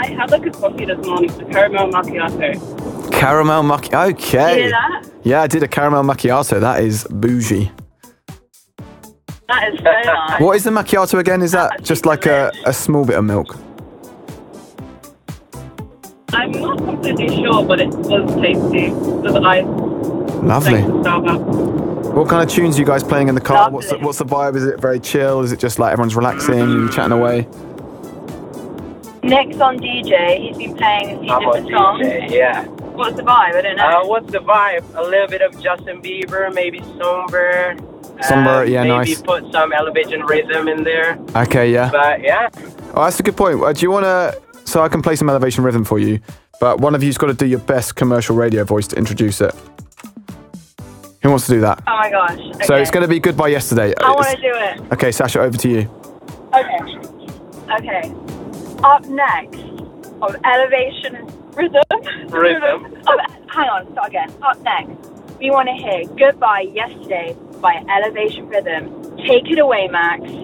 I had like a coffee this morning, a caramel macchiato. Caramel macchiato. Okay. Did you hear that? Yeah, I did a caramel macchiato. That is bougie. That is so nice. What is the macchiato again? Is that just like a small bit of milk? I'm not completely sure, but it was tasty. With ice. Lovely. Thanks to Starbucks. What kind of tunes are you guys playing in the car? Lovely. What's the vibe? Is it very chill? Is it just like everyone's relaxing, you chatting away? Nick's on DJ. He's been playing a few different songs. DJ, yeah. What's the vibe? I don't know. What's the vibe? A little bit of Justin Bieber, maybe Somber. Somber, yeah, maybe nice. Maybe put some Elevation Rhythm in there. Okay, yeah. But yeah. Oh, that's a good point. Do you want to... So I can play some Elevation Rhythm for you, but one of you's got to do your best commercial radio voice to introduce it. Who wants to do that? Oh my gosh. Okay. So it's going to be Goodbye Yesterday. I want to do it. Okay, Sasha, over to you. Okay. Up next, of Elevation Rhythm. Hang on, start again. Up next, we want to hear Goodbye Yesterday by Elevation Rhythm. Take it away, Max.